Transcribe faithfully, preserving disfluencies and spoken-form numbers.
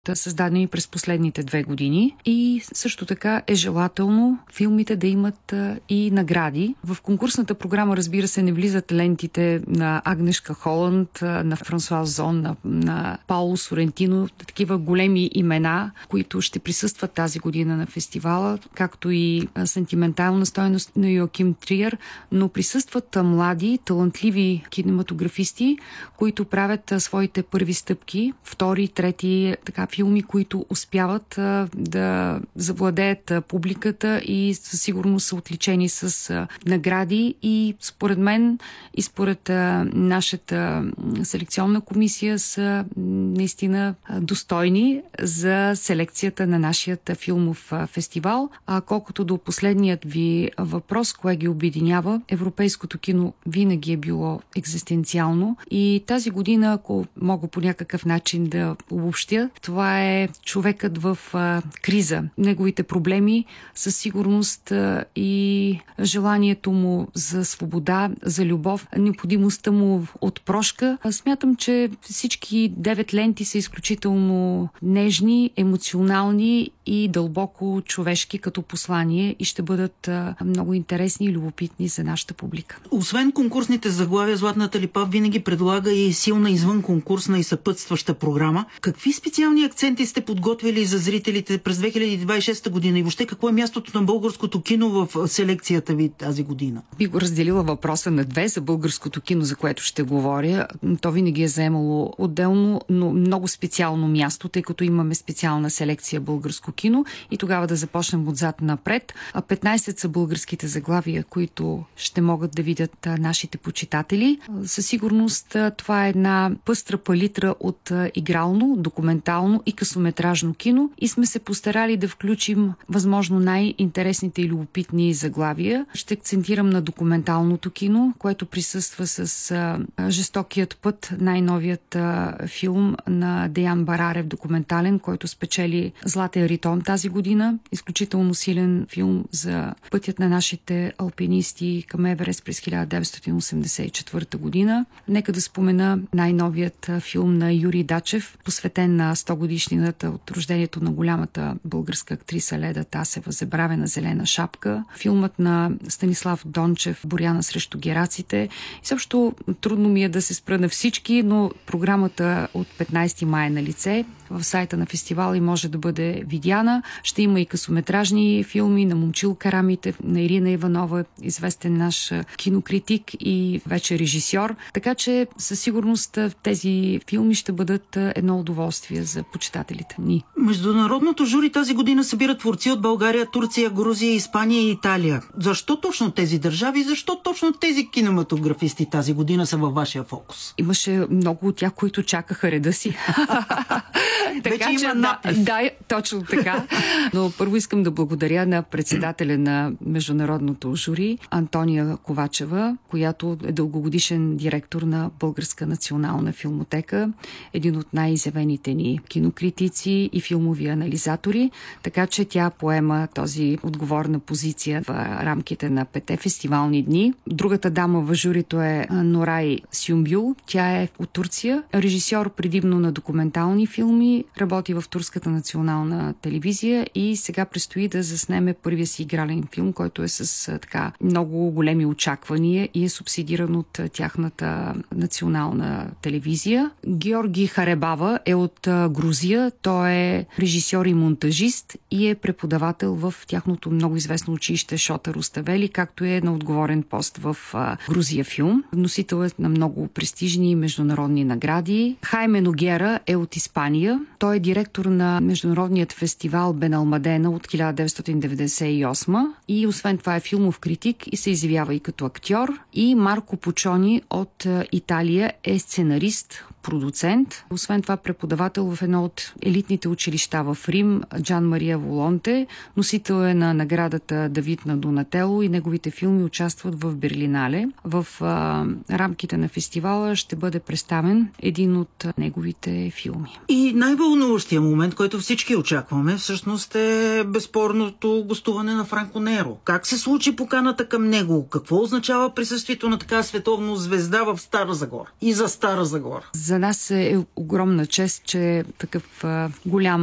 създадени през последните две години. И също така е желателно филмите да имат а, и награди. В конкурсната програма, разбира се, не влизат лентите на Агнешка Холанд, а, на Франсуаз Зон, на, на Пауло Сорентино, такива големи имена, които ще присъстват тази година на фестивала, както и а, сентиментална стойност на Йоаким Триер, но присъстват а, млади, талантливи кинематографисти, които правят а, своите първи стъпки, втори, трети, така филми, които успяват а, да завладеят а, публиката и със сигурност са отличени с а, награди и според мен и според а, нашата селекционна комисия са наистина а, достойни за селекцията на нашия филмов а, фестивал. А колкото до последният ви въпрос, кое ги обединява, европейското кино винаги е било екзистенциално и тази година, ако мога по някакъв начин да обобщя, това е човекът в а, криза. Неговите проблеми със сигурност а, и желанието му за свобода, за любов, необходимостта му от прошка. А смятам, че всички девет ленти са изключително нежни, емоционални и дълбоко човешки като послание и ще бъдат а, много интересни и любопитни за нашата публика. Освен конкурсните заглавия, Златната липа винаги предлага и силна извън конкурсна и съпътстваща програма. Какви специални акценти сте подготвили за зрителите през две хиляди двадесет и шеста година и въобще какво е мястото на българското кино в селекцията ви тази година? Би го разделила въпроса на две за българското кино, за което ще говоря. То винаги е заемало отделно, но много специално място, тъй като имаме специална селекция българско кино и тогава да започнем отзад напред. А петнайсет са българските заглавия, които ще могат да видят нашите почитатели. Със сигурност това е една пъстра палитра от игрално, документално и късометражно кино и сме се постарали да включим възможно най-интересните и любопитни заглавия. Ще акцентирам на документалното кино, което присъства с а, Жестокият път, най-новият а, филм на Деян Барарев, документален, който спечели Златен ритон тази година. Изключително силен филм за пътят на нашите алпинисти към Еверест през хиляда деветстотин осемдесет и четвърта година. Нека да спомена най-новият а, филм на Юрий Дачев, посветен на сто годишнината от рождението на голямата българска актриса Леда Тасева, Забравена зелена шапка. Филмът на Станислав Дончев, Боряна срещу гераците. И също трудно ми е да се спра на всички, но програмата от петнайсети май е на лице. В сайта на фестивала и може да бъде видяна. Ще има и късометражни филми на Момчил Карамите, на Ирина Иванова, известен наш кинокритик и вече режисьор. Така че със сигурност тези филми ще бъдат едно удоволствие за почитателите ни. Международното жури тази година събира творци от България, Турция, Грузия, Испания и Италия. Защо точно тези държави? Защо точно тези кинематографисти тази година са във вашия фокус? Имаше много от тях, които чакаха реда си. Така че има да, да, точно така. Но първо искам да благодаря на председателя на международното жури Антония Ковачева, която е дългогодишен директор на Българска национална филмотека, един от най-изявените ни кинокритици и филмови анализатори, така че тя поема този отговорна позиция в рамките на пете фестивални дни. Другата дама в журито е Норай Сюмбюл. Тя е от Турция, режисьор предимно на документални филми, работи в Турската национална телевизия и сега предстои да заснеме първия си игрален филм, който е с така много големи очаквания и е субсидиран от тяхната национална телевизия. Георги Харебава е от Грузия. Той е режисьор и монтажист и е преподавател в тяхното много известно училище Шота Руставели, както е на отговорен пост в Грузия филм. Носител е на много престижни международни награди. Хайме Ногера е от Испания. Той е директор на международният фестивал Беналмадена от хиляда деветстотин деветдесет и осма и освен това е филмов критик и се изявява и като актьор. И Марко Пучони от Италия е сценарист, продуцент. Освен това преподавател в едно от елитните училища в Рим, Джан Мария Волонте. Носител е на наградата Давид на Донателло и неговите филми участват в Берлинале. В а, рамките на фестивала ще бъде представен един от неговите филми. И най-вълнуващия момент, който всички очакваме, всъщност е безспорното гостуване на Франко Неро. Как се случи поканата към него? Какво означава присъствието на така световна звезда в Стара Загора и за Стара Загора? За нас е огромна чест, че такъв а, голям